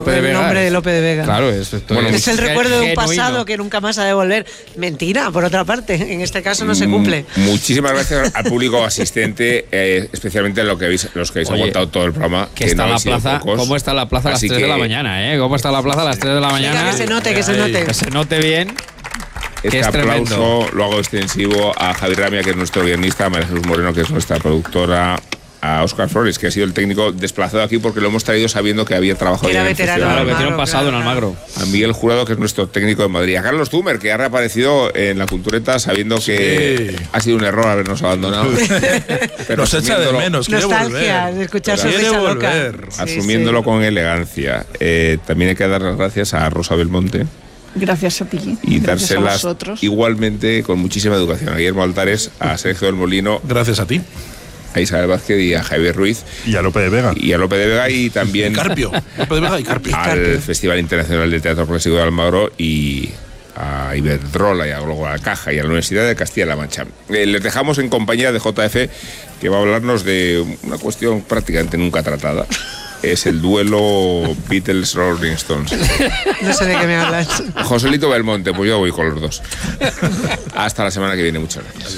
El nombre de Lope de Vega. Claro, es el recuerdo de un pasado que nunca más ha de volver. Mentira, por otra parte. En este caso no se cumple. Muchísimas gracias al público asistente, especialmente los que habéis aguantado todo el programa. Que está no la plaza. ¿Cómo está la plaza a las 3 de la mañana? ¿Cómo está la plaza a las 3 de la mañana? Venga, que se note, que se note. Que se note bien. Este aplauso lo hago extensivo a Javi Ramia, que es nuestro guionista, a María Jesús Moreno, que es nuestra productora, a Óscar Flores, que ha sido el técnico desplazado aquí porque lo hemos traído sabiendo que había trabajado ya en el festival. Veterano pasado en Almagro. A Miguel Jurado, que es nuestro técnico de Madrid. A Carlos Zumer, que ha reaparecido en la Cultureta sabiendo que ha sido un error habernos abandonado. Pero nos echa de menos, quiere nostalgia volver. De escuchar Sonrisa Loca. Asumiéndolo con elegancia. También hay que dar las gracias a Rosa Belmonte. Gracias a ti. Y gracias dárselas igualmente con muchísima educación a Guillermo Altares, a Sergio del Molino. Gracias a ti. A Isabel Vázquez y a Javier Ruiz. Y a Lope de Vega. Y también. Carpio. Lope de Vega y Carpio. Al Festival Internacional de Teatro Clásico de Almagro y a Iberdrola y a La Caja y a la Universidad de Castilla-La Mancha. Les dejamos en compañía de JF, que va a hablarnos de una cuestión prácticamente nunca tratada. Es el duelo Beatles-Rolling Stones. No sé de qué me hablas. Joselito Belmonte, pues yo voy con los dos. Hasta la semana que viene, muchas gracias.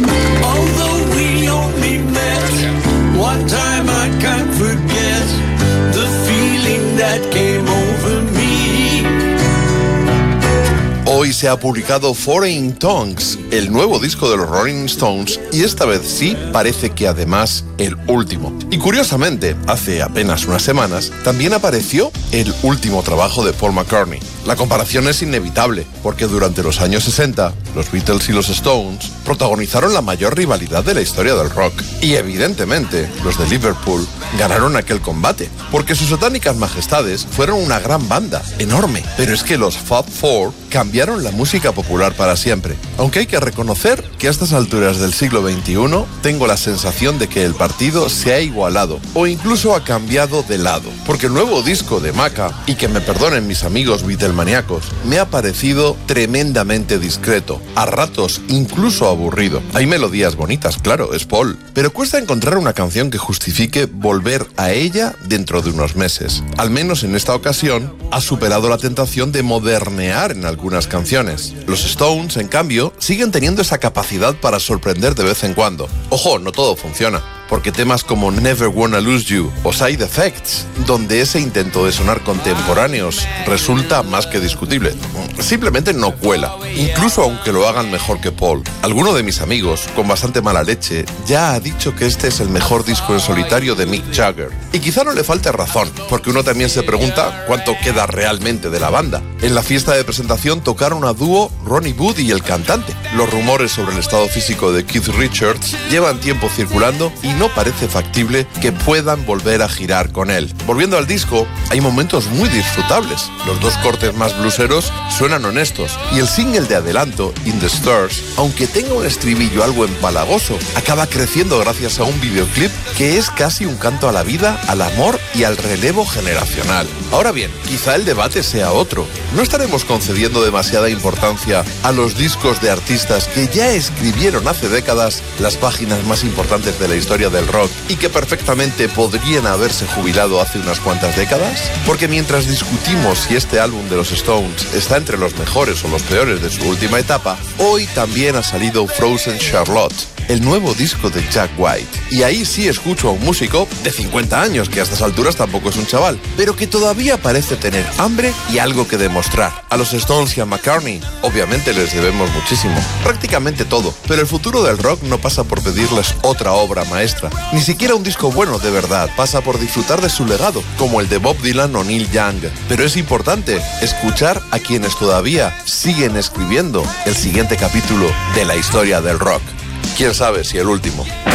Hoy se ha publicado Foreign Tongues, el nuevo disco de los Rolling Stones, y esta vez sí parece que además el último. Y curiosamente, hace apenas unas semanas, también apareció el último trabajo de Paul McCartney. La comparación es inevitable, porque durante los años 60, los Beatles y los Stones protagonizaron la mayor rivalidad de la historia del rock. Y evidentemente, los de Liverpool ganaron aquel combate, porque sus satánicas majestades fueron una gran banda, enorme. Pero es que los Fab Four cambiaron la música popular para siempre. Aunque hay que reconocer que a estas alturas del siglo XXI tengo la sensación de que el partido se ha igualado o incluso ha cambiado de lado. Porque el nuevo disco de Maca, y que me perdonen mis amigos Beatlemaníacos, me ha parecido tremendamente discreto, a ratos incluso aburrido. Hay melodías bonitas, claro, es Paul, pero cuesta encontrar una canción que justifique volver a ella dentro de unos meses. Al menos en esta ocasión ha superado la tentación de modernear en algunas canciones. Los Stones, en cambio, siguen teniendo esa capacidad para sorprender de vez en cuando. Ojo, no todo funciona, porque temas como Never Wanna Lose You o Side Effects, donde ese intento de sonar contemporáneos resulta más que discutible, simplemente no cuela, incluso aunque lo hagan mejor que Paul. Alguno de mis amigos, con bastante mala leche, ya ha dicho que este es el mejor disco en solitario de Mick Jagger. Y quizá no le falte razón, porque uno también se pregunta cuánto queda realmente de la banda. En la fiesta de presentación tocaron a dúo Ronnie Wood y el cantante. Los rumores sobre el estado físico de Keith Richards llevan tiempo circulando y no parece factible que puedan volver a girar con él. Volviendo al disco, hay momentos muy disfrutables. Los dos cortes más bluseros suenan honestos y el single de adelanto, In the Stars, aunque tenga un estribillo algo empalagoso, acaba creciendo gracias a un videoclip que es casi un canto a la vida, al amor y al relevo generacional. Ahora bien, quizá el debate sea otro. ¿No estaremos concediendo demasiada importancia a los discos de artistas que ya escribieron hace décadas las páginas más importantes de la historia del rock y que perfectamente podrían haberse jubilado hace unas cuantas décadas? Porque mientras discutimos si este álbum de los Stones está entre los mejores o los peores de su última etapa, hoy también ha salido Frozen Charlotte, el nuevo disco de Jack White. Y ahí sí escucho a un músico de 50 años, que a estas alturas tampoco es un chaval, pero que todavía parece tener hambre y algo que demostrar. A los Stones y a McCartney, obviamente les debemos muchísimo, prácticamente todo, pero el futuro del rock no pasa por pedirles otra obra maestra, ni siquiera un disco bueno de verdad, pasa por disfrutar de su legado, como el de Bob Dylan o Neil Young. Pero es importante escuchar a quienes todavía siguen escribiendo el siguiente capítulo de la historia del rock. ¿Quién sabe si el último?